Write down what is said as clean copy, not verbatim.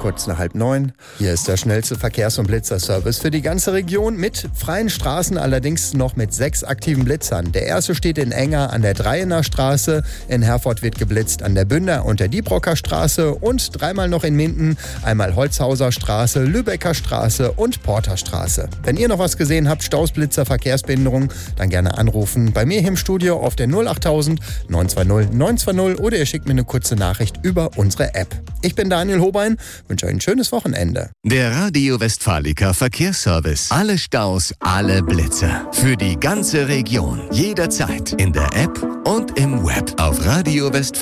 kurz nach 8:30. Hier ist der schnellste Verkehrs- und Blitzerservice für die ganze Region mit freien Straßen, allerdings noch mit 6 aktiven Blitzern. Der erste steht in Enger an der Dreiener Straße, in Herford wird geblitzt an der Bünder und der Diebrocker Straße und 3-mal noch in Minden, einmal Holzhauser Straße, Lübecker Straße und Porter Straße. Wenn ihr noch was gesehen habt, Staus, Blitzer, Verkehrsbehinderung, dann gerne anrufen bei mir hier im Studio auf der 08000 920 920 oder ihr schickt mir eine kurze Nachricht über unsere App. Ich bin Daniel Hobein, wünsche euch ein schönes Wochenende. Der Radio Westfalica Verkehrsservice. Alle Staus, alle Blitzer. Für die ganze Region. Jederzeit in der App und im Web auf Radio Westfalica.